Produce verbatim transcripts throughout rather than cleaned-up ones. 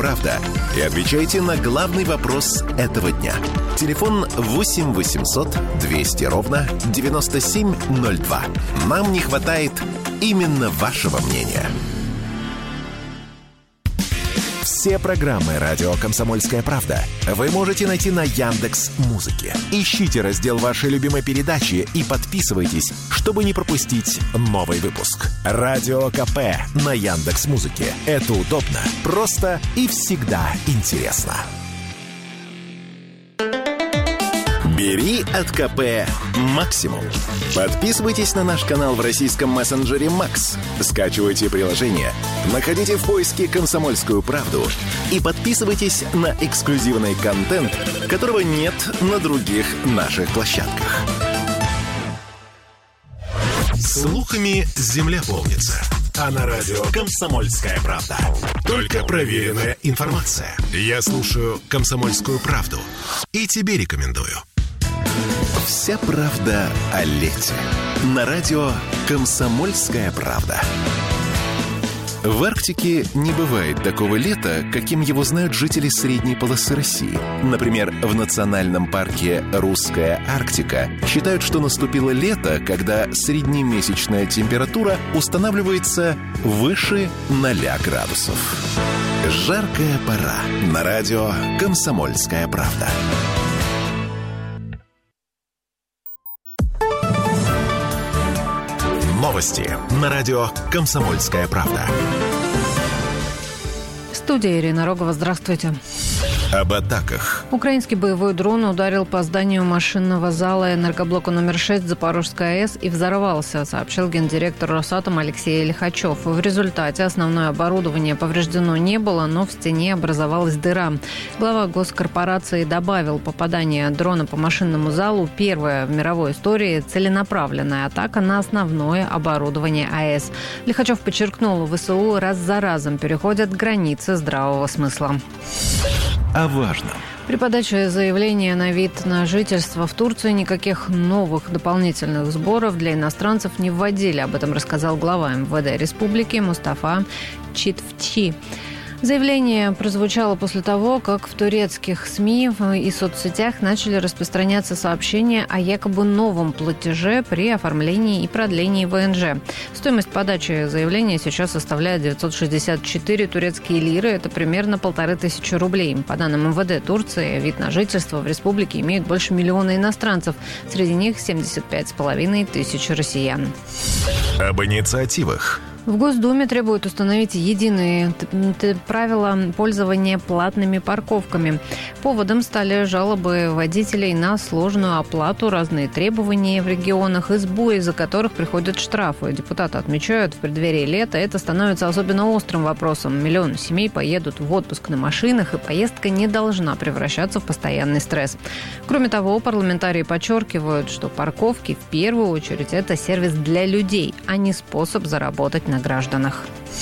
правда» и отвечайте на главный вопрос этого дня. Телефон восемь восемьсот двести ровно девяносто семь ноль два. Нам не хватает именно вашего мнения. Все программы «Радио Комсомольская правда» вы можете найти на Яндекс.Музыке. Ищите раздел вашей любимой передачи и подписывайтесь, чтобы не пропустить новый выпуск. Радио КП на Яндекс.Музыке. Это удобно, просто и всегда интересно. Бери от КП максимум. Подписывайтесь на наш канал в российском мессенджере Макс. Скачивайте приложение, находите в поиске «Комсомольскую правду» и подписывайтесь на эксклюзивный контент, которого нет на других наших площадках. Слухами земля полнится. А на радио «Комсомольская правда» только проверенная информация. Я слушаю «Комсомольскую правду» и тебе рекомендую. Вся правда о лете. На радио «Комсомольская правда». В Арктике не бывает такого лета, каким его знают жители средней полосы России. Например, в национальном парке «Русская Арктика» считают, что наступило лето, когда среднемесячная температура устанавливается выше ноля градусов. Жаркая пора. На радио «Комсомольская правда». Новости на радио «Комсомольская правда». Студия Ирина Рогова. Здравствуйте. Об атаках. Украинский боевой дрон ударил по зданию машинного зала энергоблока номер шесть Запорожской АЭС и взорвался, сообщил гендиректор Росатома Алексей Лихачев. В результате основное оборудование повреждено не было, но в стене образовалась дыра. Глава госкорпорации добавил, попадание дрона по машинному залу – первая в мировой истории целенаправленная атака на основное оборудование АЭС. Лихачев подчеркнул, ВСУ раз за разом переходят границы здравого смысла. О важном. При подаче заявления на вид на жительство в Турции никаких новых дополнительных сборов для иностранцев не вводили. Об этом рассказал глава МВД республики Мустафа Читвчи. Заявление прозвучало после того, как в турецких СМИ и соцсетях начали распространяться сообщения о якобы новом платеже при оформлении и продлении ВНЖ. Стоимость подачи заявления сейчас составляет девятьсот шестьдесят четыре турецкие лиры. Это примерно полторы тысячи рублей. По данным МВД Турции, вид на жительство в республике имеют больше миллиона иностранцев. Среди них семьдесят пять с половиной тысяч россиян. Об инициативах. В Госдуме требуют установить единые правила пользования платными парковками. Поводом стали жалобы водителей на сложную оплату, разные требования в регионах и сбои, из-за которых приходят штрафы. Депутаты отмечают, в преддверии лета это становится особенно острым вопросом. Миллионы семей поедут в отпуск на машинах, и поездка не должна превращаться в постоянный стресс. Кроме того, парламентарии подчеркивают, что парковки в первую очередь это сервис для людей, а не способ заработать на гражданах.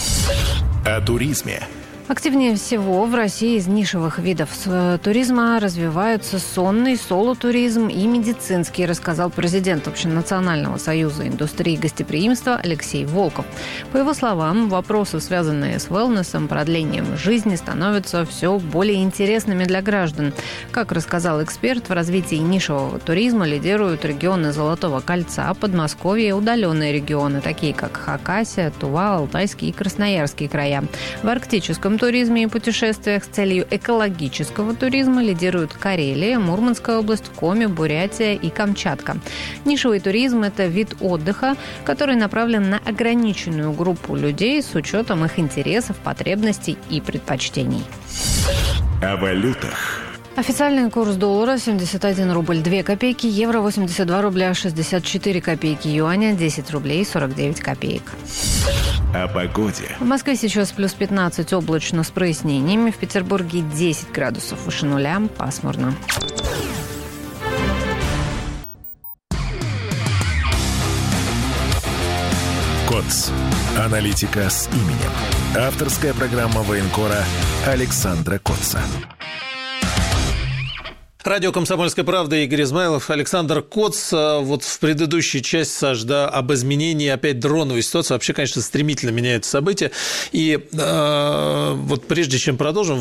О туризме. Активнее всего в России из нишевых видов туризма развиваются сонный, соло-туризм и медицинский, рассказал президент Общенационального союза индустрии гостеприимства Алексей Волков. По его словам, вопросы, связанные с wellnessом, продлением жизни, становятся все более интересными для граждан. Как рассказал эксперт, в развитии нишевого туризма лидируют регионы Золотого кольца, Подмосковье и удаленные регионы, такие как Хакасия, Тува, Алтайский и Красноярский края. В арктическом туризме и путешествиях с целью экологического туризма лидируют Карелия, Мурманская область, Коми, Бурятия и Камчатка. Нишевый туризм – это вид отдыха, который направлен на ограниченную группу людей с учетом их интересов, потребностей и предпочтений. О валютах. Официальный курс доллара семьдесят один рубль две копейки, евро восемьдесят два рубля шестьдесят четыре копейки, юаня десять рублей сорок девять копеек. О погоде. В Москве сейчас плюс пятнадцать, облачно с прояснениями. В Петербурге десять градусов выше нуля, пасмурно. КОЦ. Аналитика с именем. Авторская программа военкора Александра Котца. Радио «Комсомольская правда», Игорь Измайлов, Александр Коц. Вот в предыдущей части, Саш, да, об изменении опять дроновой ситуации. Вообще, конечно, стремительно меняются события. И э, вот прежде чем продолжим,